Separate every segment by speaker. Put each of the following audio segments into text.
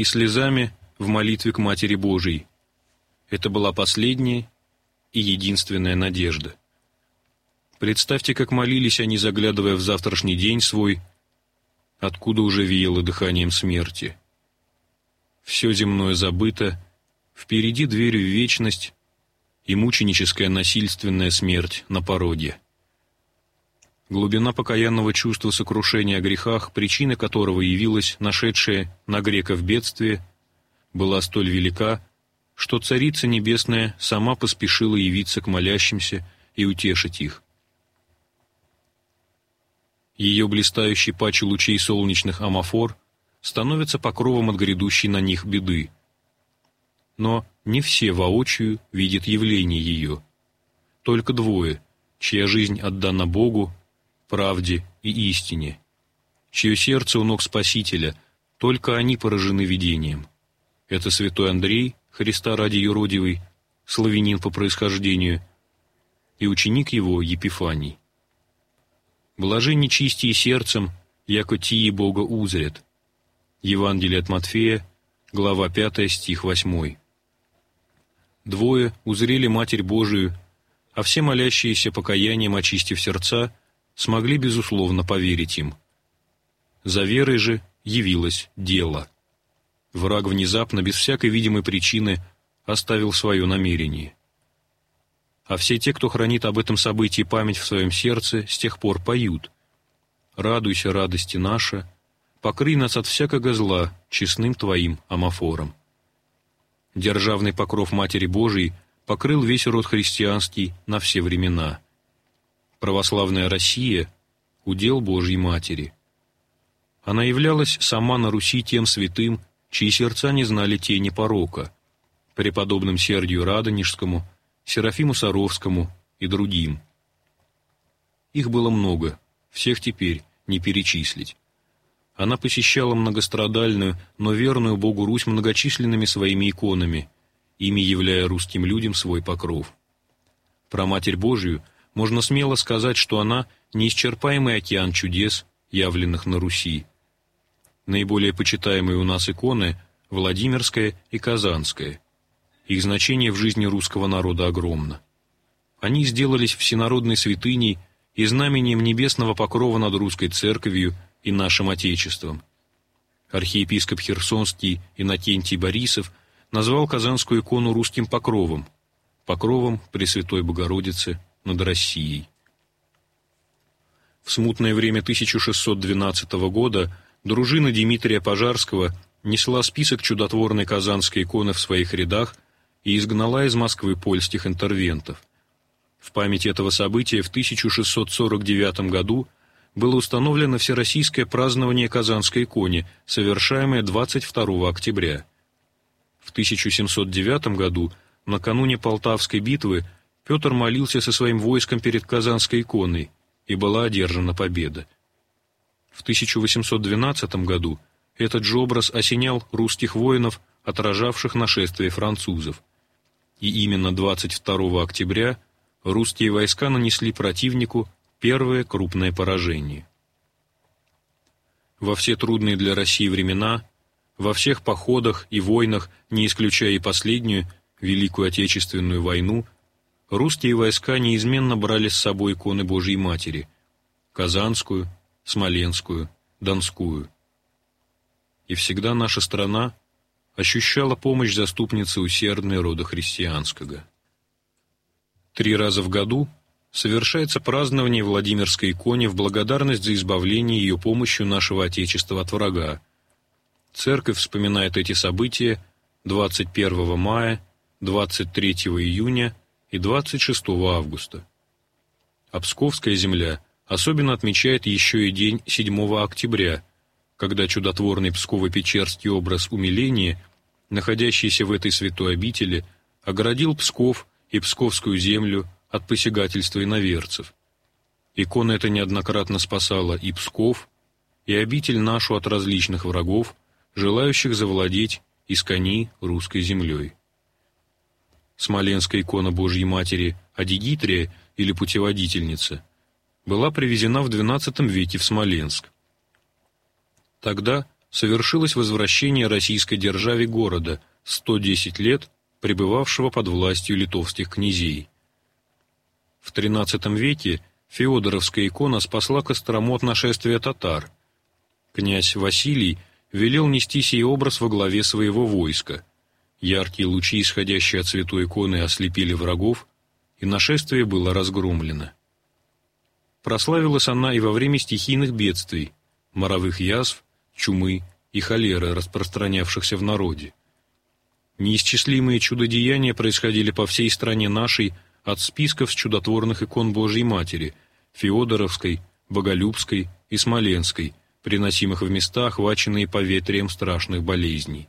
Speaker 1: и слезами в молитве к Матери Божией. Это была последняя и единственная надежда. Представьте, как молились они, заглядывая в завтрашний день свой, откуда уже веяло дыханием смерти. Все земное забыто, впереди дверь в вечность и мученическая насильственная смерть на пороге. Глубина покаянного чувства сокрушения о грехах, причина которого явилась нашедшее на греков бедствие, была столь велика, что Царица Небесная сама поспешила явиться к молящимся и утешить их. Ее блистающий паче лучей солнечных амафор становится покровом от грядущей на них беды. Но не все воочию видят явление ее. Только двое, чья жизнь отдана Богу, правде и истине, чье сердце у ног Спасителя, только они поражены видением. Это святой Андрей, Христа ради юродивый, славянин по происхождению, и ученик его Епифаний. Блаженни чистие сердцем, яко тии Бога узрят. Евангелие от Матфея, глава 5, стих 8. Двое узрели Матерь Божию, а все молящиеся покаянием, очистив сердца, смогли безусловно поверить им. За верой же явилось дело. Враг внезапно, без всякой видимой причины, оставил свое намерение. А все те, кто хранит об этом событии память в своем сердце, с тех пор поют: «Радуйся, радости наша, покрый нас от всякого зла честным Твоим амафором». Державный покров Матери Божией покрыл весь род христианский на все времена. Православная Россия – удел Божьей Матери. Она являлась сама на Руси тем святым, чьи сердца не знали тени порока, преподобным Сергию Радонежскому, Серафиму Саровскому и другим. Их было много, всех теперь не перечислить. Она посещала многострадальную, но верную Богу Русь многочисленными своими иконами, ими являя русским людям свой покров. Про Матерь Божию можно смело сказать, что она – неисчерпаемый океан чудес, явленных на Руси. Наиболее почитаемые у нас иконы – Владимирская и Казанская. Их значение в жизни русского народа огромно. Они сделались всенародной святыней и знамением небесного покрова над русской церковью и нашим Отечеством. Архиепископ Херсонский Иннокентий Борисов назвал Казанскую икону русским покровом, покровом Пресвятой Богородицы над Россией. В смутное время 1612 года дружина Дмитрия Пожарского несла список чудотворной казанской иконы в своих рядах и изгнала из Москвы польских интервентов. В память этого события в 1649 году было установлено всероссийское празднование Казанской иконе, совершаемое 22 октября. В 1709 году, накануне Полтавской битвы, Петр молился со своим войском перед Казанской иконой, и была одержана победа. В 1812 году этот же образ осенял русских воинов, отражавших нашествие французов. И именно 22 октября русские войска нанесли противнику первое крупное поражение. Во все трудные для России времена, во всех походах и войнах, не исключая и последнюю, Великую Отечественную войну, русские войска неизменно брали с собой иконы Божьей Матери – Казанскую, Смоленскую, Донскую. И всегда наша страна ощущала помощь заступницы усердной рода христианского. 3 раза в году совершается празднование Владимирской иконе в благодарность за избавление ее помощью нашего Отечества от врага. Церковь вспоминает эти события 21 мая, 23 июня и 26 августа. А Псковская земля особенно отмечает еще и день 7 октября, когда чудотворный Псково-Печерский образ умиления, находящийся в этой святой обители, оградил Псков и Псковскую землю от посягательства иноверцев. Икона эта неоднократно спасала и Псков, и обитель нашу от различных врагов, желающих завладеть искони русской землей. Смоленская икона Божьей Матери Адигитрия или Путеводительница была привезена в XII веке в Смоленск. Тогда совершилось возвращение российской державе города, 110 лет пребывавшего под властью литовских князей. В XIII веке Феодоровская икона спасла Кострому от нашествия татар. Князь Василий велел нести сей образ во главе своего войска. Яркие лучи, исходящие от святой иконы, ослепили врагов, и нашествие было разгромлено. Прославилась она и во время стихийных бедствий, моровых язв, чумы и холеры, распространявшихся в народе. Неисчислимые чудодеяния происходили по всей стране нашей, от списков с чудотворных икон Божьей Матери, Феодоровской, Боголюбской и Смоленской, приносимых в места, охваченные поветрием страшных болезней.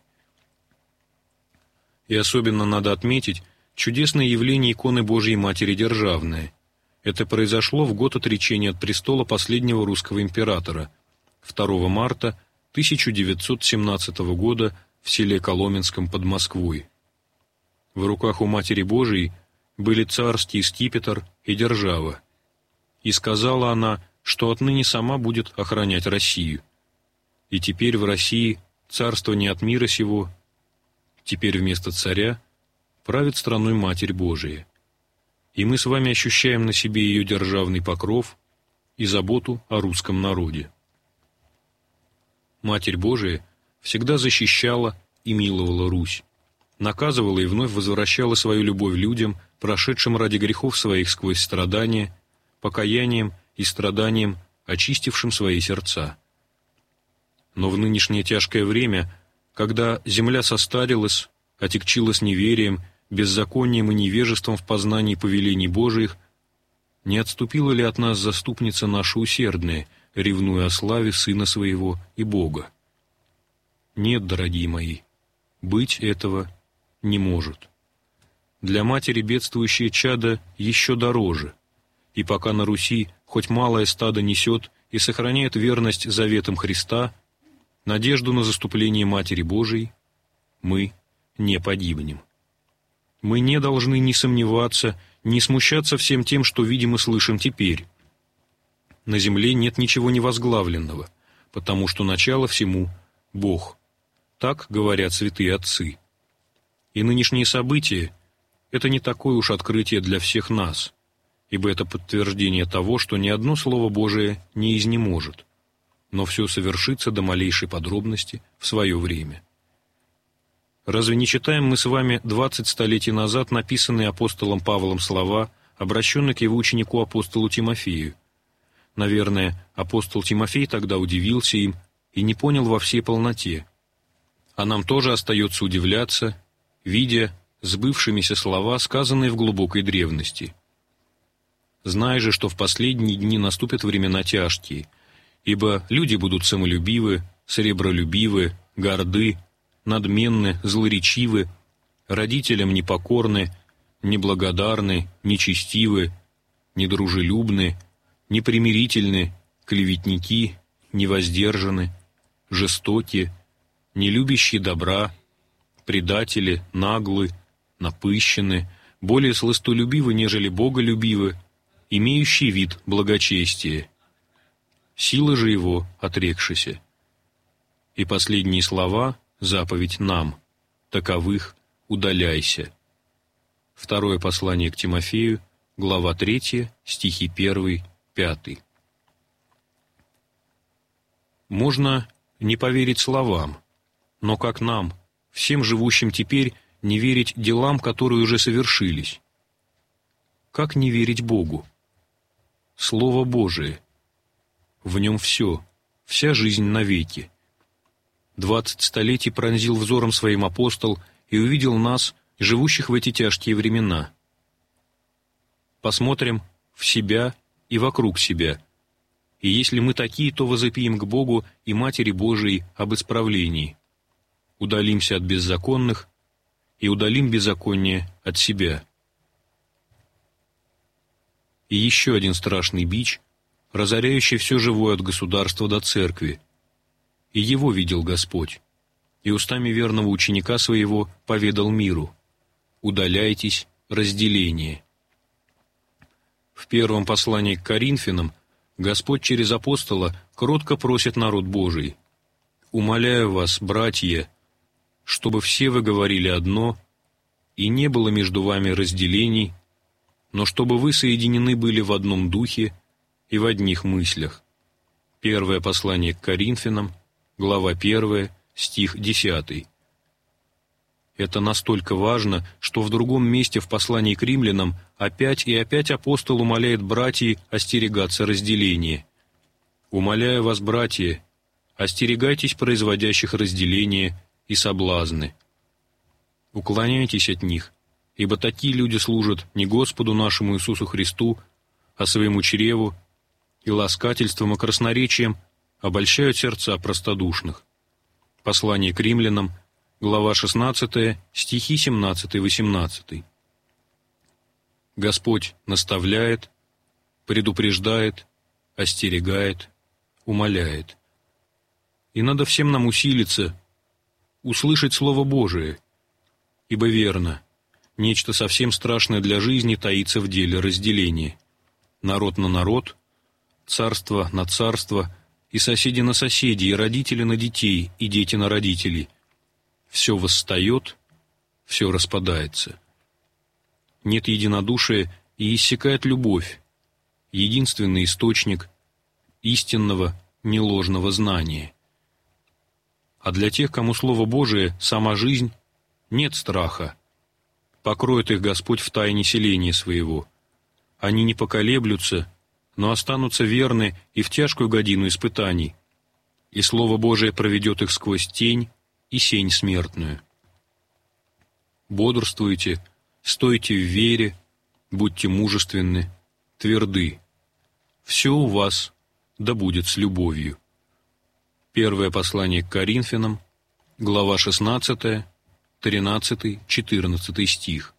Speaker 1: И особенно надо отметить чудесное явление иконы Божьей Матери Державная. Это произошло в год отречения от престола последнего русского императора, 2 марта 1917 года в селе Коломенском под Москвой. В руках у Матери Божией были царский скипетр и держава. И сказала она, что отныне сама будет охранять Россию. И теперь в России царство не от мира сего, теперь вместо царя правит страной Матерь Божия. И мы с вами ощущаем на себе ее державный покров и заботу о русском народе. Матерь Божия всегда защищала и миловала Русь, наказывала и вновь возвращала свою любовь людям, прошедшим ради грехов своих сквозь страдания, покаянием и страданием, очистившим свои сердца. Но в нынешнее тяжкое время, когда земля состарилась, отягчилась неверием, беззаконием и невежеством в познании повелений Божиих, не отступила ли от нас заступница наша усердная, ревнуя о славе Сына Своего и Бога? Нет, дорогие мои, быть этого не может. Для матери бедствующее чадо еще дороже, и пока на Руси хоть малое стадо несет и сохраняет верность заветам Христа, надежду на заступление Матери Божией, мы не погибнем. Мы не должны ни сомневаться, ни смущаться всем тем, что видим и слышим теперь. На земле нет ничего невозглавленного, потому что начало всему — Бог. Так говорят святые отцы. И нынешние события — это не такое уж открытие для всех нас, ибо это подтверждение того, что ни одно Слово Божие не изнеможет, но все совершится до малейшей подробности в свое время. Разве не читаем мы с вами 20 столетий назад написанные апостолом Павлом слова, обращенные к его ученику апостолу Тимофею? Наверное, апостол Тимофей тогда удивился им и не понял во всей полноте. А нам тоже остается удивляться, видя сбывшимися слова, сказанные в глубокой древности. «Знай же, что в последние дни наступят времена тяжкие, ибо люди будут самолюбивы, сребролюбивы, горды, надменны, злоречивы, родителям непокорны, неблагодарны, нечестивы, недружелюбны, непримирительны, клеветники, невоздержаны, жестоки, нелюбящие добра, предатели, наглы, напыщены, более сластолюбивы, нежели боголюбивы, имеющие вид благочестия. Сила же его отрекшися». И последние слова — заповедь нам: таковых удаляйся. Второе послание к Тимофею, глава 3, стихи 1-5. Можно не поверить словам, но как нам, всем живущим теперь, не верить делам, которые уже совершились? Как не верить Богу? Слово Божие. В нем все, вся жизнь навеки. 20 столетий пронзил взором своим апостол и увидел нас, живущих в эти тяжкие времена. Посмотрим в себя и вокруг себя, и если мы такие, то возопием к Богу и Матери Божией об исправлении. Удалимся от беззаконных и удалим беззаконие от себя. И еще один страшный бич, разоряющий все живое от государства до церкви. И его видел Господь, и устами верного ученика своего поведал миру: «Удаляйтесь, разделение». В первом послании к Коринфянам Господь через апостола кротко просит народ Божий: умоляю вас, братья, чтобы все вы говорили одно, и не было между вами разделений, но чтобы вы соединены были в одном духе и в одних мыслях». Первое послание к Коринфянам, глава 1, стих 10. Это настолько важно, что в другом месте в послании к римлянам опять и опять апостол умоляет братьев остерегаться разделения. «Умоляю вас, братья, остерегайтесь производящих разделения и соблазны. Уклоняйтесь от них, ибо такие люди служат не Господу нашему Иисусу Христу, а своему чреву, и ласкательством и красноречием обольщают сердца простодушных». Послание к римлянам, глава 16, стихи 17-18. Господь наставляет, предупреждает, остерегает, умоляет. И надо всем нам усилиться, услышать Слово Божие, ибо верно, нечто совсем страшное для жизни таится в деле разделения. Народ на народ, царство на царство, и соседи на соседей, и родители на детей, и дети на родителей. Все восстает, все распадается. Нет единодушия, и иссякает любовь, единственный источник истинного, неложного знания. А для тех, кому Слово Божие — сама жизнь, нет страха. Покроет их Господь в тайне селения своего. Они не поколеблются, но останутся верны и в тяжкую годину испытаний, и Слово Божие проведет их сквозь тень и сень смертную. Бодрствуйте, стойте в вере, будьте мужественны, тверды. Все у вас да будет с любовью. Первое послание к Коринфянам, глава 16, 13, 14 стих.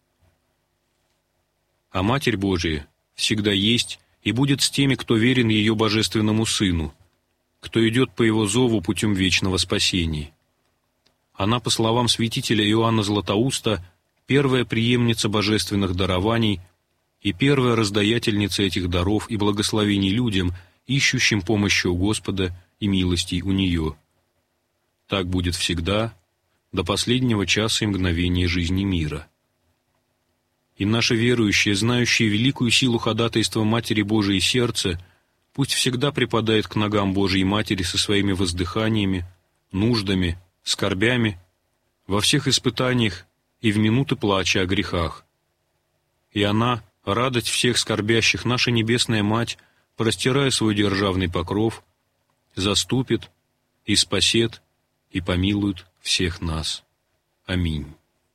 Speaker 1: А Матерь Божия всегда есть и будет с теми, кто верен ее Божественному Сыну, кто идет по Его зову путем вечного спасения. Она, по словам святителя Иоанна Златоуста, первая преемница божественных дарований и первая раздаятельница этих даров и благословений людям, ищущим помощи у Господа и милостей у нее. Так будет всегда, до последнего часа и мгновения жизни мира. И наше верующее, знающее великую силу ходатайства Матери Божией сердце, пусть всегда припадает к ногам Божией Матери со своими воздыханиями, нуждами, скорбями, во всех испытаниях и в минуты плача о грехах. И она, радость всех скорбящих, наша Небесная Мать, простирая свой державный покров, заступит и спасет и помилует всех нас. Аминь.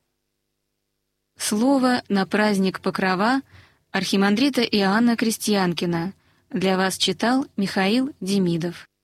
Speaker 2: Слово на праздник Покрова архимандрита Иоанна Крестьянкина. Для вас читал Михаил Демидов.